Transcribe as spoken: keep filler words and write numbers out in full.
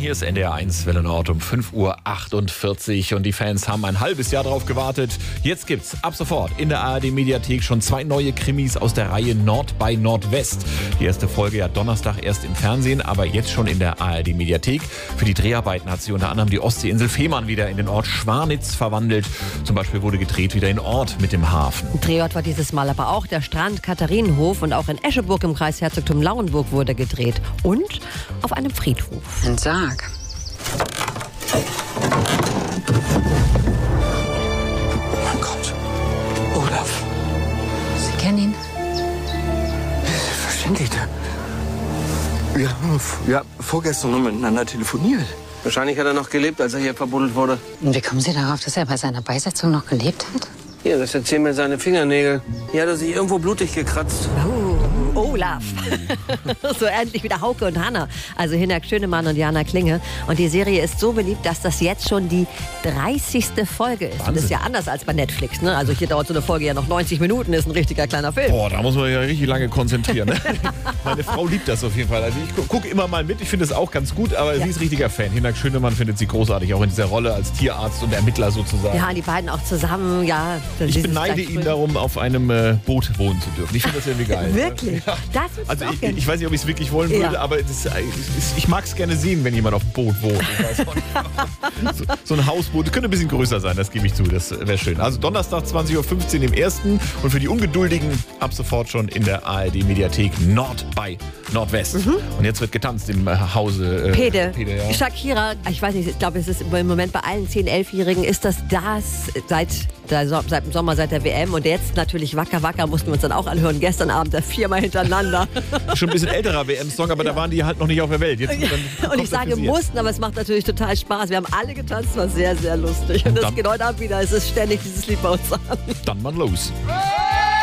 Hier ist N D R eins Welle Nord um fünf Uhr achtundvierzig und die Fans haben ein halbes Jahr drauf gewartet. Jetzt gibt's ab sofort in der A R D-Mediathek schon zwei neue Krimis aus der Reihe Nord bei Nordwest. Die erste Folge ja Donnerstag erst im Fernsehen, aber jetzt schon in der A R D-Mediathek. Für die Dreharbeiten hat sie unter anderem die Ostseeinsel Fehmarn wieder in den Ort Schwanitz verwandelt. Zum Beispiel wurde gedreht wieder in Ort mit dem Hafen. Drehort war dieses Mal aber auch der Strand Katharinenhof und auch in Escheburg im Kreis Herzogtum Lauenburg wurde gedreht. Und auf einem Friedhof. Ein Sarg. Oh mein Gott. Olaf. Sie kennen ihn? Selbstverständlich. Wir haben ja, vorgestern noch miteinander telefoniert. Wahrscheinlich hat er noch gelebt, als er hier verbuddelt wurde. Und wie kommen Sie darauf, dass er bei seiner Beisetzung noch gelebt hat? Hier, das erzählen mir seine Fingernägel. Hier hat er sich irgendwo blutig gekratzt. Oh, Olaf. So ähnlich wie der Hauke und Hanna. Also Hinak Schönemann und Jana Klinge. Und die Serie ist so beliebt, dass das jetzt schon die dreißigste Folge ist. Und das ist ja anders als bei Netflix. Ne? Also hier dauert so eine Folge ja noch neunzig Minuten, ist ein richtiger kleiner Film. Boah, da muss man ja richtig lange konzentrieren. Ne? Meine Frau liebt das auf jeden Fall. Also ich gucke immer mal mit, ich finde es auch ganz gut, aber ja. Sie ist richtiger Fan. Hinak Schönemann findet sie großartig, auch in dieser Rolle als Tierarzt und Ermittler sozusagen. Ja, die beiden auch zusammen, ja. Ich beneide ihn darum, auf einem äh, Boot wohnen zu dürfen. Ich finde das irgendwie geil. Wirklich? Ja. Das also ich, ich weiß nicht, ob ich es wirklich wollen würde, ja. aber das, das, ich mag es gerne sehen, wenn jemand auf dem Boot wohnt. Ich weiß auch nicht. So, so ein Hausboot, das könnte ein bisschen größer sein, das gebe ich zu, das wäre schön. Also Donnerstag zwanzig Uhr fünfzehn im ersten und für die Ungeduldigen ab sofort schon in der A R D-Mediathek Nord bei Nordwest. Mhm. Und jetzt wird getanzt im Hause äh, Pede. Pede ja. Shakira, ich weiß nicht, ich glaube, es ist im Moment bei allen zehn-, elfjährigen ist das das seit, seit dem Sommer, seit der W M. Und jetzt natürlich Wacker Wacker mussten wir uns dann auch anhören. Gestern Abend da viermal hintereinander. Schon ein bisschen älterer W M-Song, aber ja. da waren die halt noch nicht auf der Welt. Jetzt, dann und ich sage mussten, aber es macht natürlich total Spaß. Wir haben alle getanzt, war sehr, sehr lustig. Und, und das geht heute Abend wieder. Es ist ständig dieses Lied bei uns an. Dann mal los.